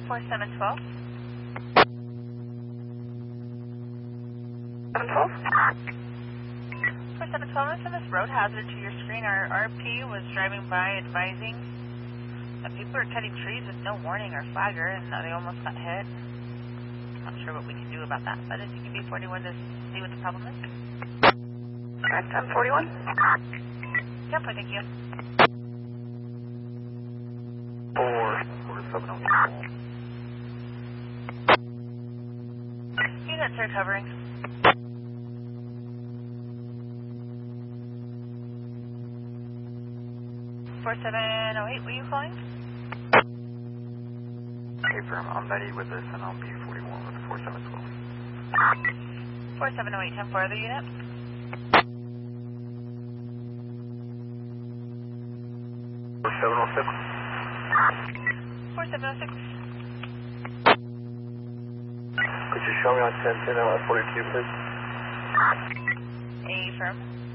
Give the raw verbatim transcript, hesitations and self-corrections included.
four seven one two. seven twelve? four seven one two, let's send this road hazard to your screen. Our R P was driving by advising that people are cutting trees with no warning or flagger, and they almost got hit. Not sure what we can do about that, but if you can be forty-one to see what the problem is. Alright, ten forty-one. ten point, thank you. four four seven oh. Units are covering. four seven oh eight, were you calling? Okay, firm. I'm Betty with this, and I'll be forty-one with the four seven one two. four seven oh eight, ten four, other unit. four seven oh six. four seven oh six. Could you show me on ten ten L F forty-two, please? A firm.